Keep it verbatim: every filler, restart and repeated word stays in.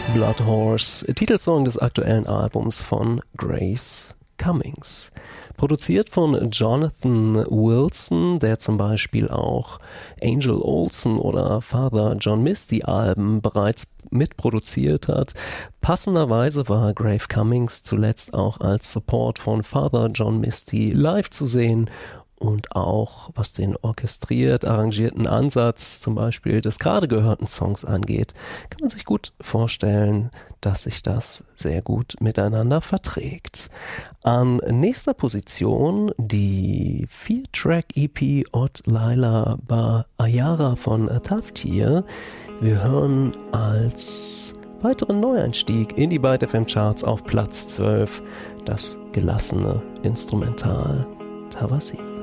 Blood Horse, Titelsong des aktuellen Albums von Grace Cummings. Produziert von Jonathan Wilson, der zum Beispiel auch Angel Olsen oder Father John Misty Alben bereits mitproduziert hat. Passenderweise war Grace Cummings zuletzt auch als Support von Father John Misty live zu sehen. Und auch was den orchestriert arrangierten Ansatz zum Beispiel des gerade gehörten Songs angeht, kann man sich gut vorstellen, dass sich das sehr gut miteinander verträgt. An nächster Position die vier-Track-E P Odd Laila Ba Ayara von Taftir. Wir hören als weiteren Neueinstieg in die Byte F M Charts auf Platz zwölf das gelassene Instrumental Tawasin.